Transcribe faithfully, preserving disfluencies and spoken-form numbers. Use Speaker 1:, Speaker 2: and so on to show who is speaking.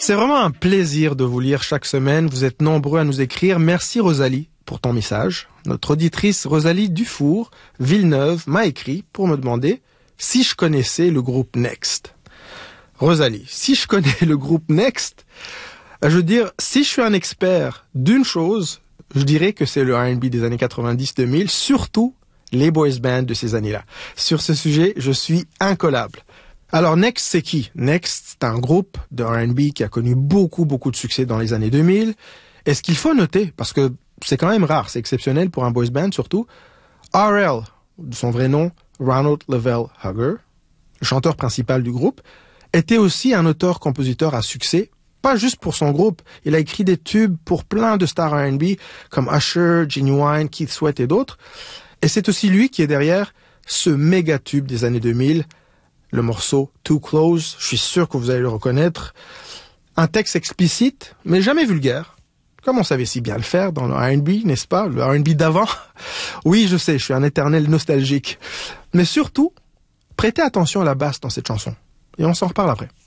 Speaker 1: C'est vraiment un plaisir de vous lire chaque semaine. Vous êtes nombreux à nous écrire. Merci Rosalie pour ton message. Notre auditrice Rosalie Dufour, Villeneuve, m'a écrit pour me demander si je connaissais le groupe Next. Rosalie, si je connais le groupe Next, je veux dire, si je suis un expert d'une chose, je dirais que c'est le R and B des années quatre-vingt-dix deux mille, surtout les boys bands de ces années-là. Sur ce sujet, je suis incollable. Alors Next, c'est qui? Next, c'est un groupe de R and B qui a connu beaucoup, beaucoup de succès dans les années deux mille. Et ce qu'il faut noter, parce que c'est quand même rare, c'est exceptionnel pour un boys band surtout, R L, de son vrai nom, Ronald Lavelle Hugger, le chanteur principal du groupe, était aussi un auteur-compositeur à succès, pas juste pour son groupe. Il a écrit des tubes pour plein de stars R and B, comme Usher, Genuine, Keith Sweat et d'autres. Et c'est aussi lui qui est derrière ce méga tube des années deux mille, le morceau Too Close, je suis sûr que vous allez le reconnaître. Un texte explicite, mais jamais vulgaire. Comme on savait si bien le faire dans le R and B, n'est-ce pas? Le R and B d'avant. Oui, je sais, je suis un éternel nostalgique. Mais surtout, prêtez attention à la basse dans cette chanson. Et on s'en reparle après.